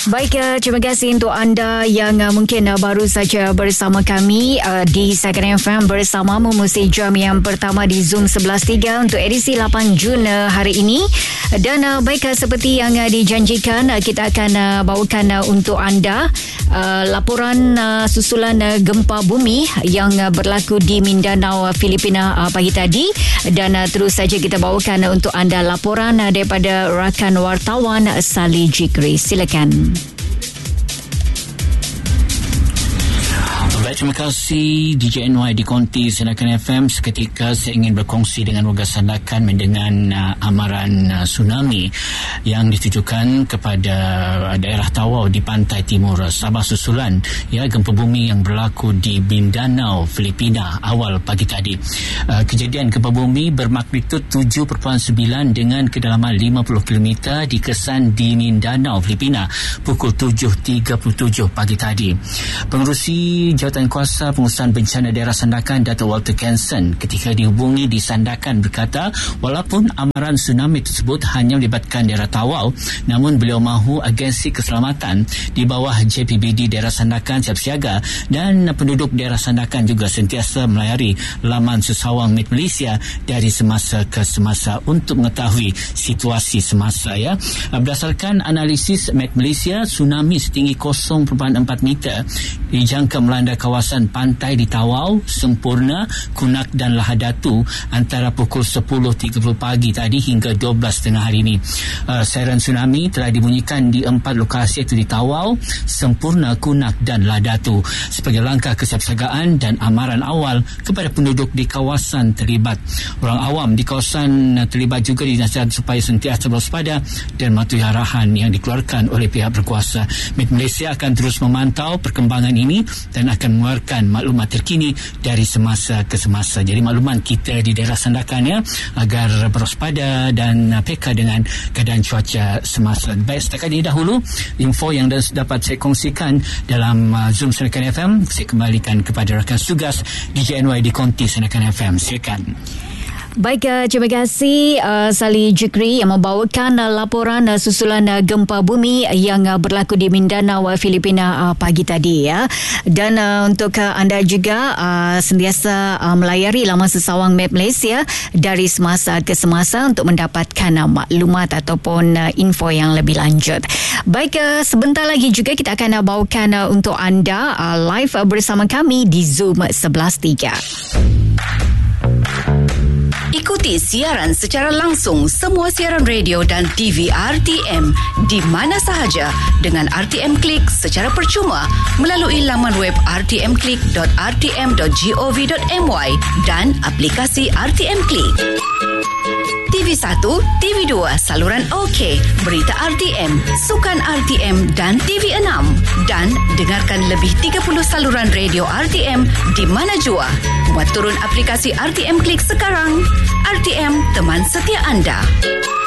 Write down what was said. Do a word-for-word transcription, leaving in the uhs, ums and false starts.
Baik, uh, terima kasih untuk anda yang uh, mungkin uh, baru saja bersama kami uh, di Second F M bersama Memusi Jam yang pertama di Zoom sebelas tiga untuk edisi lapan Jun uh, hari ini. Dan uh, baik, uh, seperti yang uh, dijanjikan, uh, kita akan uh, bawakan uh, untuk anda uh, laporan uh, susulan uh, gempa bumi yang uh, berlaku di Mindanao, uh, Filipina uh, pagi tadi. Dan uh, terus saja kita bawakan uh, untuk anda laporan uh, daripada rakan wartawan uh, Salih Jikri. Silakan. Baik, terima kasih D J N Y di Konti Sandakan F M. Seketika saya ingin berkongsi dengan warga Sandakan dengan uh, amaran uh, tsunami yang ditujukan kepada uh, daerah Tawau di pantai timur Sabah susulan ya gempa bumi yang berlaku di Mindanao, Filipina awal pagi tadi. Uh, kejadian gempa bumi bermaknitud tujuh perpuluhan sembilan dengan kedalaman lima puluh kilometer dikesan di Mindanao, Filipina pukul tujuh tiga puluh tujuh pagi tadi. Pengerusi Jawatan Kuasa Pengurusan Bencana Daerah Sandakan, Dato' Walter Kenson, ketika dihubungi di Sandakan berkata, walaupun amaran tsunami tersebut hanya melibatkan daerah Tawau, namun beliau mahu agensi keselamatan di bawah J P B D daerah Sandakan siap siaga dan penduduk daerah Sandakan juga sentiasa melayari laman sesawang Met Malaysia dari semasa ke semasa untuk mengetahui situasi semasa ya. Berdasarkan analisis Met Malaysia, tsunami setinggi kosong perpuluhan empat meter dijangka melanda kawasan pantai di Tawau, Sempurna, Kunak dan Lahadatu antara pukul sepuluh tiga puluh pagi tadi hingga dua belas tengah hari ini. Uh, siren tsunami telah dibunyikan di empat lokasi iaitu di Tawau, Sempurna, Kunak dan Lahadatu sebagai langkah kesiapsiagaan dan amaran awal kepada penduduk di kawasan terlibat. Orang awam di kawasan terlibat juga dinasihatkan supaya sentiasa berwaspada dan mematuhi arahan yang dikeluarkan oleh pihak berkuasa. Met Malaysia akan terus memantau perkembangan ini dan akan mengeluarkan maklumat terkini dari semasa ke semasa. Jadi makluman kita di daerah Sandakan ya, agar berwaspada dan peka dengan keadaan cuaca semasa. Baik, setakat ini dahulu info yang dapat saya kongsikan dalam uh, Zoom Sandakan F M. Saya kembalikan kepada rakan tugas D J N Y di Konti Sandakan F M. Silakan. Baik, uh, terima kasih uh, Salih Jikri yang membawakan uh, laporan uh, susulan uh, gempa bumi yang uh, berlaku di Mindanao, uh, Filipina uh, pagi tadi ya. Dan uh, untuk uh, anda juga uh, sentiasa uh, melayari laman sesawang Map Malaysia dari semasa ke semasa untuk mendapatkan uh, maklumat ataupun uh, info yang lebih lanjut. Baik, uh, sebentar lagi juga kita akan uh, bawakan uh, untuk anda uh, live uh, bersama kami di Zoom sebelas tiga. Ikuti siaran secara langsung semua siaran radio dan T V R T M di mana sahaja dengan R T M Click secara percuma melalui laman web r t m click dot r t m dot gov dot my dan aplikasi R T M Click. T V satu, T V dua, saluran OK, berita R T M, sukan R T M dan T V enam. Dan dengarkan lebih tiga puluh saluran radio R T M di mana jua. Muat turun aplikasi R T M Click sekarang. R T M, teman setia anda.